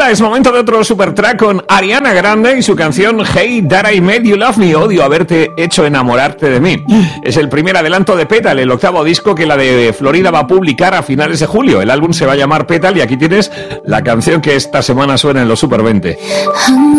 Ahora es momento de otro super track con Ariana Grande y su canción Hey That I Made You Love Me. Odio haberte hecho enamorarte de mí. Es el primer adelanto de Petal, el octavo disco que la de Florida va a publicar a finales de julio. El álbum se va a llamar Petal y aquí tienes la canción que esta semana suena en los Super 20.